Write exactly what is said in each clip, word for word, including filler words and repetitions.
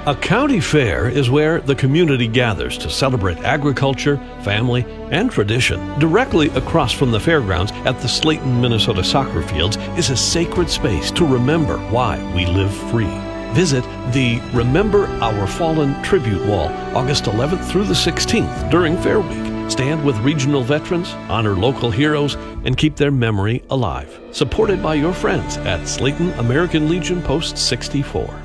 A county fair is where the community gathers to celebrate agriculture, family, and tradition. Directly across from the fairgrounds at the Slayton, Minnesota soccer fields is a sacred space to remember why we live free. Visit the Remember Our Fallen Tribute Wall August eleventh through the sixteenth during Fair Week. Stand with regional veterans, honor local heroes, and keep their memory alive. Supported by your friends at Slayton American Legion Post sixty-four.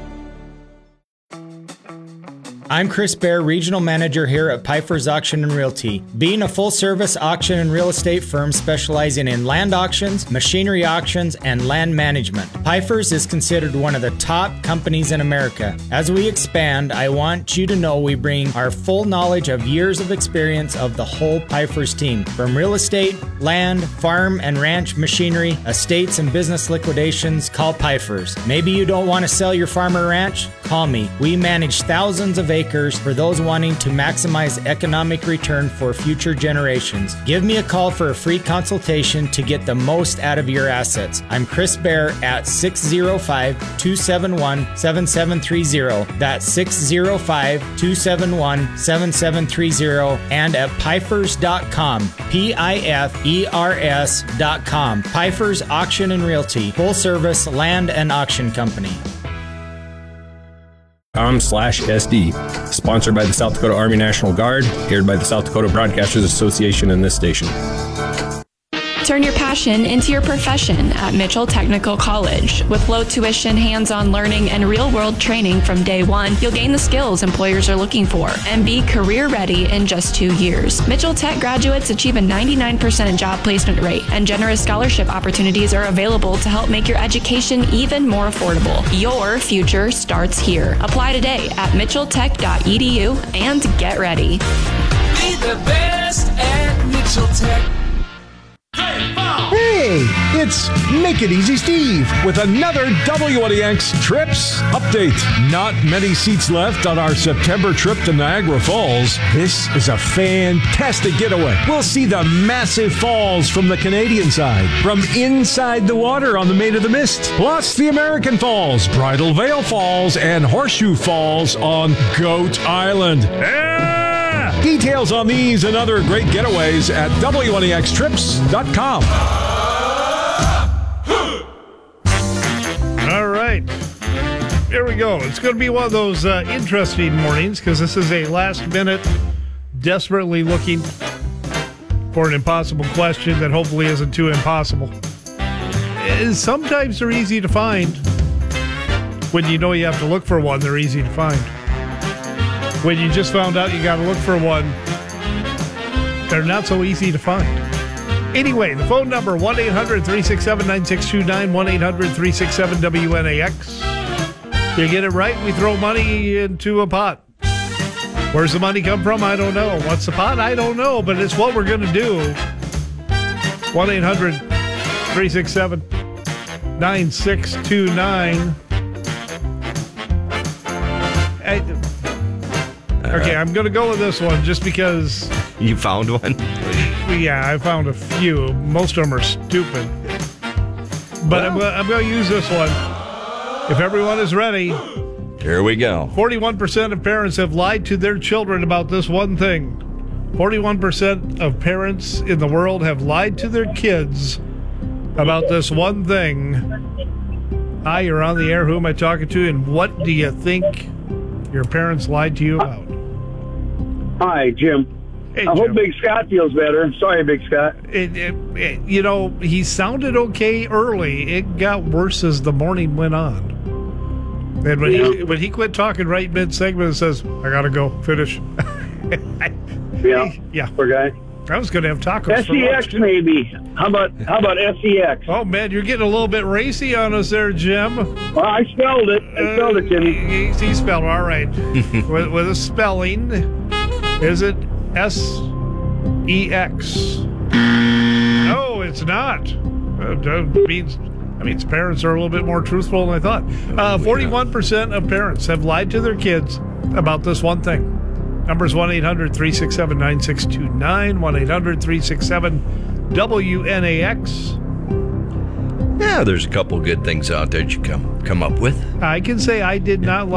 I'm Chris Bear, Regional Manager here at Pfeiffer's Auction and Realty. Being a full-service auction and real estate firm specializing in land auctions, machinery auctions, and land management, Pfeiffer's is considered one of the top companies in America. As we expand, I want you to know we bring our full knowledge of years of experience of the whole Pfeiffer's team. From real estate, land, farm and ranch machinery, estates and business liquidations, call Pfeiffer's. Maybe you don't want to sell your farm or ranch? Call me. We manage thousands of acres for those wanting to maximize economic return for future generations. Give me a call for a free consultation to get the most out of your assets. I'm Chris Bear at six oh five, two seven one, seven seven three oh. That's six oh five, two seven one, seven seven three oh and at Pfeiffer's dot com. P I F E R S dot com. Pfeiffer's Auction and Realty, full service land and auction company. Com slash SD, sponsored by the South Dakota Army National Guard, aired by the South Dakota Broadcasters Association and this station. Turn your passion into your profession at Mitchell Technical College. With low tuition, hands-on learning, and real-world training from day one, you'll gain the skills employers are looking for and be career-ready in just two years. Mitchell Tech graduates achieve a ninety-nine percent job placement rate, and generous scholarship opportunities are available to help make your education even more affordable. Your future starts here. Apply today at mitchell tech dot e d u and get ready. Be the best at Mitchell Tech. Hey, it's Make It Easy Steve with another W N E X Trips update. Not many seats left on our September trip to Niagara Falls. This is a fantastic getaway. We'll see the massive falls from the Canadian side, from inside the water on the Maid of the Mist, plus the American Falls, Bridal Veil Falls, and Horseshoe Falls on Goat Island. Yeah! Details on these and other great getaways at W N E X trips dot com. All right. Here we go. It's going to be one of those uh, interesting mornings because this is a last-minute, desperately looking for an impossible question that hopefully isn't too impossible. Uh, Sometimes they're easy to find. When you know you have to look for one, they're easy to find. When you just found out you got to look for one, they're not so easy to find. Anyway, the phone number, one eight hundred, three six seven, nine six two nine, one eight hundred, three six seven, W N A X. You get it right, we throw money into a pot. Where's the money come from? I don't know. What's the pot? I don't know, but it's what we're going to do. one eight hundred, three six seven, nine six two nine. I, Okay, I'm going to go with this one just because... You found one? Yeah, I found a few. Most of them are stupid. But well. I'm, I'm going to use this one. If everyone is ready... Here we go. forty-one percent of parents have lied to their children about this one thing. forty-one percent of parents in the world have lied to their kids about this one thing. Hi, you're on the air. Who am I talking to? And what do you think your parents lied to you about? Hi, Jim. Hey, I Jim. hope Big Scott feels better. Sorry, Big Scott. It, it, it, you know, he sounded okay early. It got worse as the morning went on. And when, yeah. he, when he quit talking right mid-segment and says, I got to go, finish. yeah, yeah. Poor guy. I was going to have tacos S E X for lunch, maybe. How about how about S E X? Oh, man, you're getting a little bit racy on us there, Jim. Well, I spelled it. I spelled it, Jimmy. Uh, he spelled all right. with, with a spelling, is it S E X? No, it's not. Uh, that means, that means parents are a little bit more truthful than I thought. Uh, forty-one percent of parents have lied to their kids about this one thing. Number's one eight hundred, three six seven, nine six two nine, one eight hundred, three six seven, W N A X. Yeah, there's a couple good things out there that you come come up with. I can say I did not